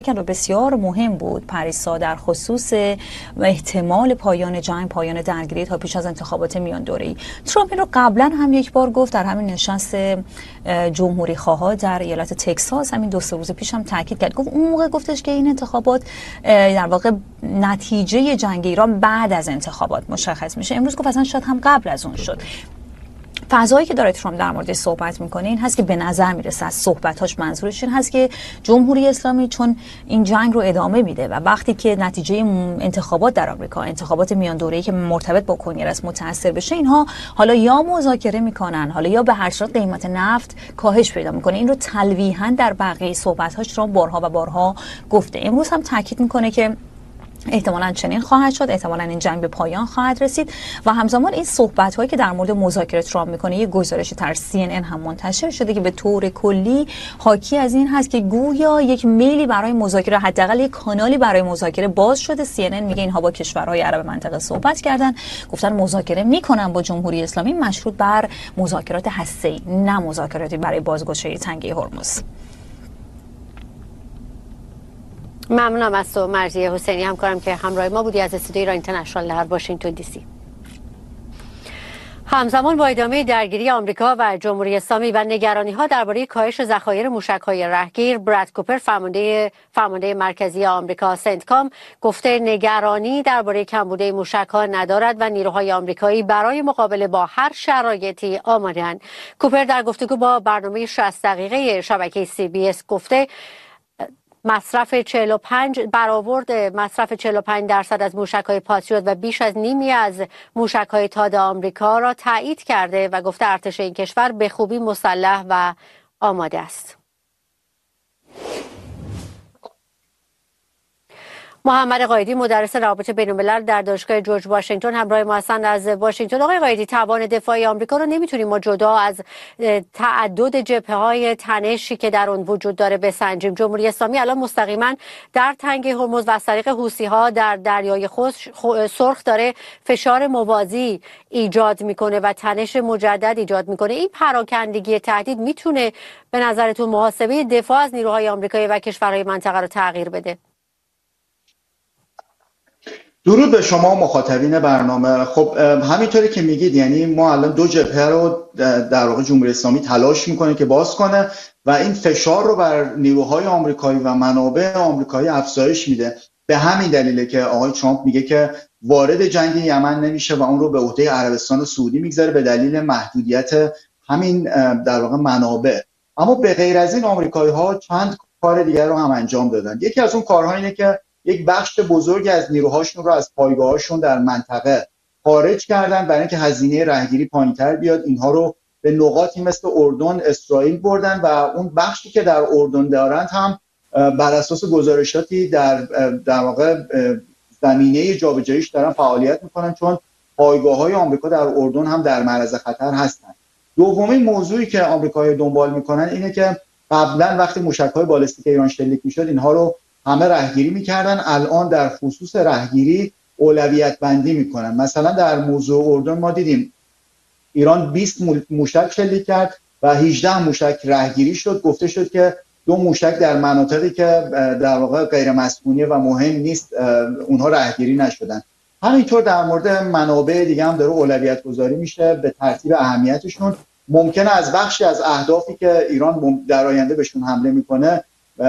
رو بسیار مهم بود پریسا در خصوص احتمال پایان جنگ، پایان درگیری تا پیش از انتخابات میان دوره‌ای. ترامپ این رو قبلا هم یک بار گفت در همین نشست جمهوری خواها در ایالت تگزاس، همین 2-3 روز پیش هم تاکید کرد. گفت اون موقع گفتش که این انتخابات در واقع نتیجه جنگ ایران بعد از انتخابات مشخص میشه. امروز گفت اصلا شاید هم قبل از اون شد. فضایی که داره ترامپ در موردش صحبت میکنه این هست که به نظر میرسه از صحبتاش منظورش این هست که جمهوری اسلامی چون این جنگ رو ادامه میده و وقتی که نتیجه انتخابات در آمریکا، انتخابات میان دوره‌ای که مرتبط با کنگره متاثر بشه، اینها حالا یا مذاکره میکنن، حالا یا به هر صورت قیمت نفت کاهش پیدا میکنه. این رو تلویحا در بقیه صحبتاش ترامپ بارها و بارها گفته. امروز هم تاکید میکنه که احتمالاً چنین خواهد شد، احتمالاً این جنگ به پایان خواهد رسید و همزمان این صحبت‌هایی که در مورد مذاکره ترامپ میکنه، یه گزارشی در CNN هم منتشر شده که به طور کلی حاکی از این هست که گویا یک میلی برای مذاکره، حداقل یک کانالی برای مذاکره باز شده. CNN میگه اینها با کشورهای عرب منطقه صحبت کردن، گفتن مذاکره میکنن با جمهوری اسلامی مشروط بر مذاکرات هسته‌ای، نه مذاکراتی برای بازگشایی تنگه هرمز. ممنونم از تو مرضیه حسینی، همکارم که همراه ما بودی از استودیوی ایران اینترنشنال در واشنگتن دی سی. همزمان با ادامه درگیری آمریکا و جمهوری اسلامی و نگرانی‌ها درباره کاهش ذخایر موشک‌های رهگیر، براد کوپر فرمانده مرکزی آمریکا سنتکام گفته نگرانی درباره کمبود موشک‌ها ندارد و نیروهای آمریکایی برای مقابله با هر شرایطی آماده‌اند. کوپر در گفتگو با برنامه 60 دقیقه شبکه CBS گفته مصرف 45% از موشک‌های پاتریوت و بیش از نیمی از موشک‌های تاد آمریکا را تایید کرده و گفته ارتش این کشور به خوبی مسلح و آماده است. محمد قایدی مدرس روابط بین‌الملل در دانشگاه جورج واشنگتن همراه ما هستند از واشنگتن. آقای قایدی، توان دفاعی آمریکا رو نمیتونیم ما جدا از تعدد جبهه‌های تنشی که در اون وجود داره بسنجیم. جمهوری اسلامی الان مستقیما در تنگه هرمز و از طریق حوثی‌ها در دریای سرخ داره فشار موازی ایجاد میکنه و تنش مجدد ایجاد میکنه. این پراکندگی تهدید میتونه به نظرتون محاسبه دفاع از نیروهای آمریکایی و کشورهای منطقه رو تغییر بده؟ درود به شما مخاطبین برنامه. خب همینطوری که میگید، یعنی ما الان دو جبهه رو در واقع جمهوری اسلامی تلاش میکنه که باز کنه و این فشار رو بر نیروهای آمریکایی و منابع آمریکایی افزایش میده. به همین دلیله که آقای ترامپ میگه که وارد جنگ یمن نمیشه و اون رو به عهده عربستان سعودی میگذاره به دلیل محدودیت همین در واقع منابع. اما به غیر از این آمریکایی ها چند کار دیگر رو هم انجام دادن. یکی از اون کارها اینه که یک بخش بزرگی از نیروهاشون رو از پایگاهاشون در منطقه خارج کردن برای اینکه هزینه رهگیری پایین‌تر بیاد. اینها رو به نقاطی مثل اردن، اسرائیل بردن و اون بخشی که در اردن دارند هم بر اساس گزارشاتی در واقع زمینه جابجاییش دارن فعالیت میکنن، چون پایگاه‌های آمریکا در اردن هم در معرض خطر هستن. دومین موضوعی که آمریکایی‌ها دنبال میکنن اینه که قبلا وقتی موشک‌های بالستیک ایران شلیک میشد اینها رو همه رهگیری میکردن، الان در خصوص رهگیری اولویت بندی میکنن. مثلا در موضوع اردن ما دیدیم ایران 20 موشک شلیک کرد و 18 موشک رهگیری شد. گفته شد که 2 موشک در مناطقی که در واقع غیر مسکونی و مهم نیست اونها رهگیری نشدن. همینطور در مورد منابع دیگه هم داره اولویت گذاری میشه به ترتیب اهمیتشون. ممکنه از بخشی از اهدافی که ایران در آینده بهشون حمله میکنه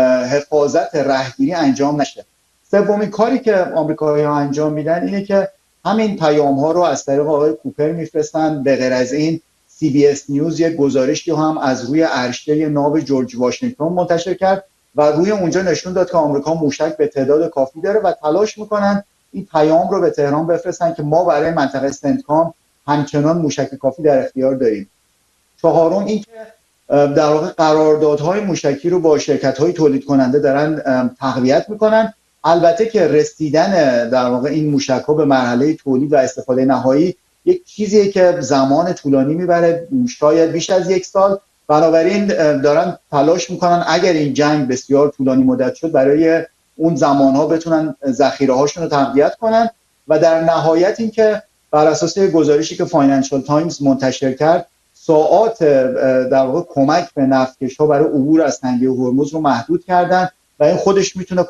حفاظت رهگیری انجام نشه. سومین کاری که آمریکایی‌ها انجام میدن اینه که همین پیام‌ها رو از طریق آقای کوپر میفرستن. به غیر از این CBS نیوز یک گزارشی هم از روی عرشه ناو جورج واشنگتن منتشر کرد و روی اونجا نشون داد که آمریکا موشک به تعداد کافی داره و تلاش میکنن این پیام رو به تهران بفرستن که ما برای منطقه سنتکام همچنان موشک کافی در اختیار داریم. چهارم این که در واقع قراردادهای موشکی رو با شرکت‌های تولید کننده دارن تقویت میکنن. البته که رسیدن در واقع این موشک‌ها به مرحله تولید و استفاده نهایی یک چیزیه که زمان طولانی میبره، شاید بیش از 1 سال. بنابراین دارن تلاش میکنن اگر این جنگ بسیار طولانی مدت شد برای اون زمانها بتونن ذخیره‌هاشون رو تقویت کنن. و در نهایت این که بر اساس گزارشی که فاینانشال تایمز منتشر کرد، ساعات در واقع کمک به نفتکش‌ها برای عبور از تنگه هرمز رو محدود کردن و این خودش میتونه